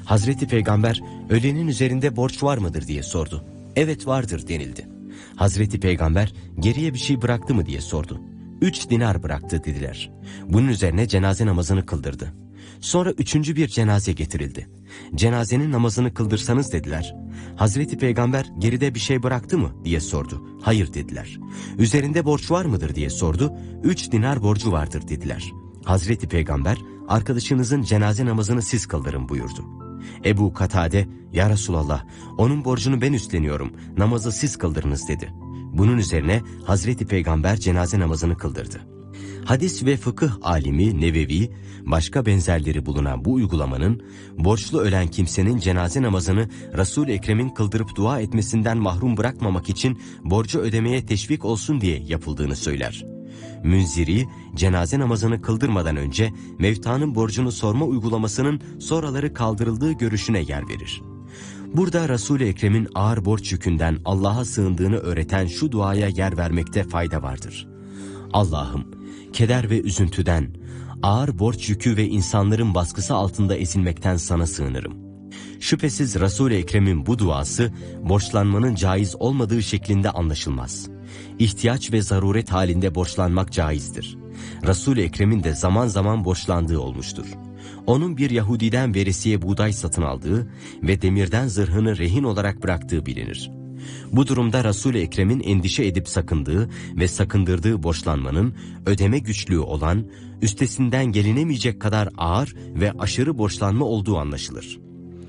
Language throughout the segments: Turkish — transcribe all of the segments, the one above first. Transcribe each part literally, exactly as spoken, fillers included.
Hazreti Peygamber ölenin üzerinde borç var mıdır diye sordu. Evet vardır denildi. Hazreti Peygamber geriye bir şey bıraktı mı diye sordu. Üç dinar bıraktı dediler. Bunun üzerine cenaze namazını kıldırdı. Sonra üçüncü bir cenaze getirildi. Cenazenin namazını kıldırsanız dediler. Hazreti Peygamber geride bir şey bıraktı mı diye sordu. Hayır dediler. Üzerinde borç var mıdır diye sordu. Üç dinar borcu vardır dediler. Hazreti Peygamber arkadaşınızın cenaze namazını siz kıldırın buyurdu. Ebu Katade, ya Resulallah onun borcunu ben üstleniyorum, namazı siz kıldırınız dedi. Bunun üzerine Hazreti Peygamber cenaze namazını kıldırdı. Hadis ve fıkıh alimi Nevevi, başka benzerleri bulunan bu uygulamanın, borçlu ölen kimsenin cenaze namazını Resul-i Ekrem'in kıldırıp dua etmesinden mahrum bırakmamak için borcu ödemeye teşvik olsun diye yapıldığını söyler. Münziri, cenaze namazını kıldırmadan önce mevtanın borcunu sorma uygulamasının sonraları kaldırıldığı görüşüne yer verir. Burada Resul-i Ekrem'in ağır borç yükünden Allah'a sığındığını öğreten şu duaya yer vermekte fayda vardır. Allah'ım, keder ve üzüntüden, ağır borç yükü ve insanların baskısı altında ezilmekten sana sığınırım. Şüphesiz Resul-i Ekrem'in bu duası, borçlanmanın caiz olmadığı şeklinde anlaşılmaz. İhtiyaç ve zaruret halinde borçlanmak caizdir. Resul-i Ekrem'in de zaman zaman borçlandığı olmuştur. Onun bir Yahudiden veresiye buğday satın aldığı ve demirden zırhını rehin olarak bıraktığı bilinir. Bu durumda Resul-i Ekrem'in endişe edip sakındığı ve sakındırdığı borçlanmanın ödeme güçlüğü olan, üstesinden gelinemeyecek kadar ağır ve aşırı borçlanma olduğu anlaşılır.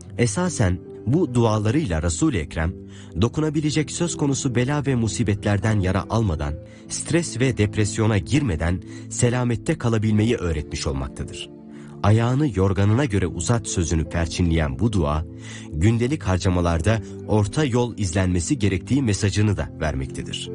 Esasen bu dualarıyla Resul-i Ekrem, dokunabilecek söz konusu bela ve musibetlerden yara almadan, stres ve depresyona girmeden selamette kalabilmeyi öğretmiş olmaktadır. Ayağını yorganına göre uzat sözünü perçinleyen bu dua, gündelik harcamalarda orta yol izlenmesi gerektiği mesajını da vermektedir.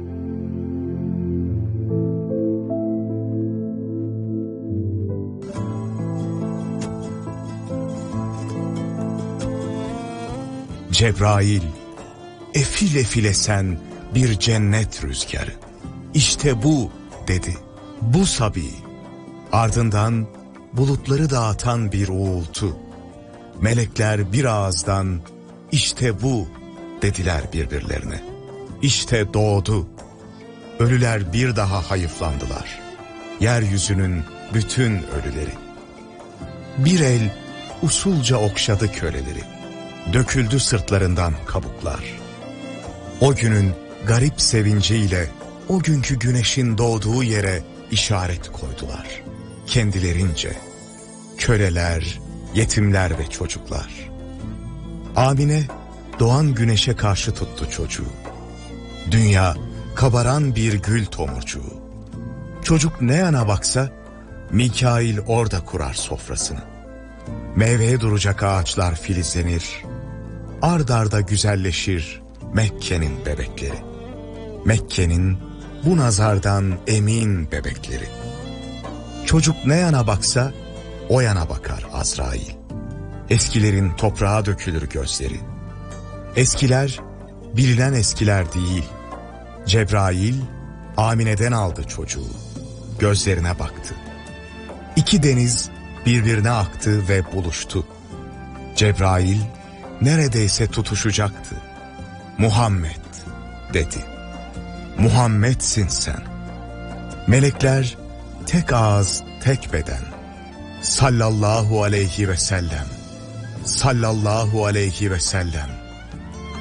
Cebrail, efil efil esen bir cennet rüzgarı. İşte bu dedi, bu sabi. Ardından bulutları dağıtan bir uğultu. Melekler bir ağızdan işte bu dediler birbirlerine. İşte doğdu. Ölüler bir daha hayıflandılar. Yeryüzünün bütün ölüleri. Bir el usulca okşadı köleleri. Döküldü sırtlarından kabuklar. O günün garip sevinciyle o günkü güneşin doğduğu yere işaret koydular. Kendilerince köleler, yetimler ve çocuklar. Amine doğan güneşe karşı tuttu çocuğu. Dünya kabaran bir gül tomurcuğu. Çocuk ne yana baksa Mikail orada kurar sofrasını. Meyveye duracak ağaçlar filizlenir. Ard arda güzelleşir Mekke'nin bebekleri. Mekke'nin bu nazardan emin bebekleri. Çocuk ne yana baksa o yana bakar Azrail. Eskilerin toprağa dökülür gözleri. Eskiler bilinen eskiler değil. Cebrail Amine'den aldı çocuğu. Gözlerine baktı. İki deniz birbirine aktı ve buluştu. Cebrail neredeyse tutuşacaktı. Muhammed dedi. Muhammed'sin sen. Melekler tek ağız tek beden. Sallallahu aleyhi ve sellem. Sallallahu aleyhi ve sellem.